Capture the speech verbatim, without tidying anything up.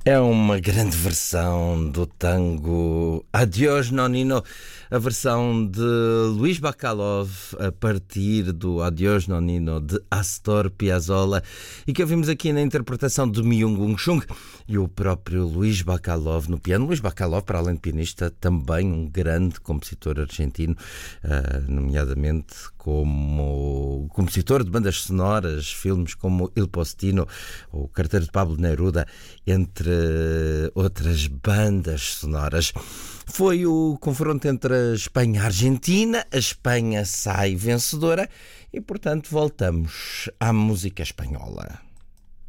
É uma grande versão do tango Adiós Nonino, a versão de Luís Bacalov a partir do Adiós Nonino de Astor Piazzolla e que ouvimos aqui na interpretação de Myung-Whun Chung e o próprio Luís Bacalov no piano. Luís Bacalov, para além de pianista, também um grande compositor argentino, nomeadamente como compositor de bandas sonoras, filmes como Il Postino ou O Carteiro de Pablo Neruda, entre outras bandas sonoras. Foi o confronto entre a Espanha e a Argentina. A Espanha sai vencedora e, portanto, voltamos à música espanhola.